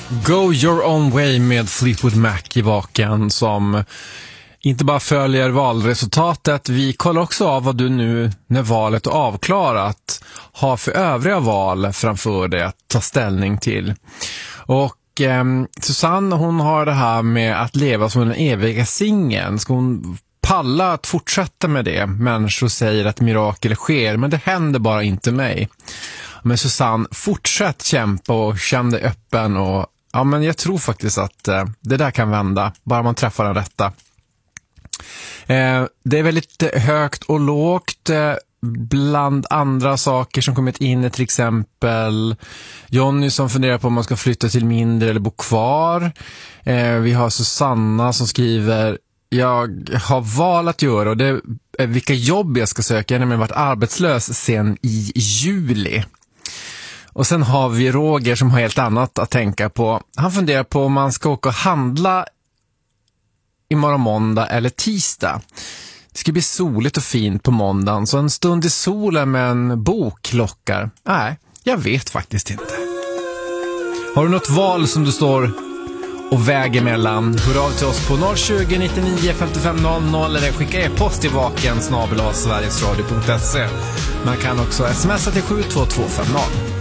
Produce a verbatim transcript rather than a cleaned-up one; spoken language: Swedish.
Go Your Own Way med Fleetwood Mac i baken, som inte bara följer valresultatet. Vi kollar också av vad du nu, när valet är avklarat, har för övriga val framför dig att ta ställning till. Och eh, Susanne, hon har det här med att leva som den eviga singeln. Ska hon palla att fortsätta med det? Människor säger att mirakel sker, men det händer bara inte mig. Men Susanne, fortsätt kämpa och känn dig öppen. Och ja, men jag tror faktiskt att eh, det där kan vända, bara man träffar den rätta. Eh, det är väldigt högt och lågt. Eh, bland andra saker som kommit in, till exempel Jonny som funderar på om man ska flytta till mindre eller bo kvar. Eh, vi har Susanna som skriver: jag har val att göra, och det är vilka jobb jag ska söka. Jag har nämligen varit arbetslös sen i juli. Och sen har vi Roger som har helt annat att tänka på. Han funderar på om man ska åka och handla imorgon måndag eller tisdag. Det ska bli soligt och fint på måndagen, så en stund i solen med en bok lockar. Nej, jag vet faktiskt inte. Har du något val som du står och väger mellan? Hör av till oss på noll tjugo, nittionio, femtiofem noll noll eller skicka e-post till vaken snabel-a sverigesradio punkt se. Man kan också smsa till sju två två fem noll.